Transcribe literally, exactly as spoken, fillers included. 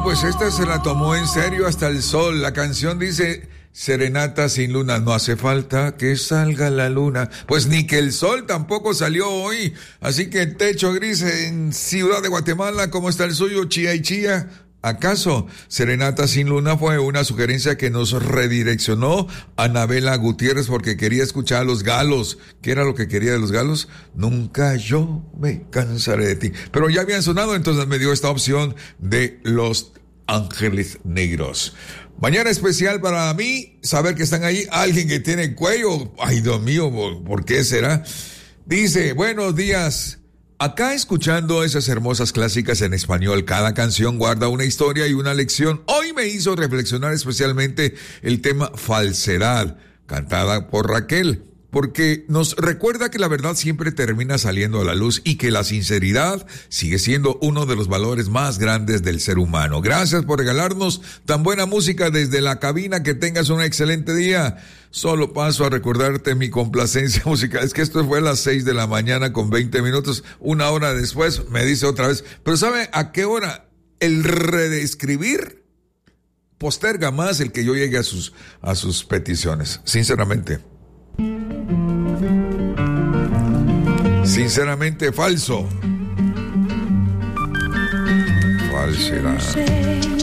pues esta se la tomó en serio hasta el sol. La canción dice: serenata sin luna, no hace falta que salga la luna. Pues ni que el sol tampoco salió hoy. Así que techo gris en Ciudad de Guatemala. ¿Cómo está el suyo, Chía y Chía? ¿Acaso serenata sin luna fue una sugerencia que nos redireccionó Anabela Gutiérrez porque quería escuchar a los galos? ¿Qué era lo que quería de los galos? Nunca yo me cansaré de ti. Pero ya habían sonado, entonces me dio esta opción de Los Ángeles Negros. Mañana especial para mí, saber que están ahí. Alguien que tiene cuello. Ay, Dios mío, ¿por qué será? Dice: buenos días. Acá escuchando esas hermosas clásicas en español, cada canción guarda una historia y una lección. Hoy me hizo reflexionar especialmente el tema Falsedad, cantada por Raquel, porque nos recuerda que la verdad siempre termina saliendo a la luz y que la sinceridad sigue siendo uno de los valores más grandes del ser humano. Gracias por regalarnos tan buena música desde la cabina. Que tengas un excelente día. Solo paso a recordarte mi complacencia musical. Es que esto fue a las seis de la mañana con veinte minutos. Una hora después me dice otra vez. Pero ¿sabe a qué hora? El redescribir posterga más el que yo llegue a sus, a sus peticiones. Sinceramente. Sinceramente falso. Falsedad.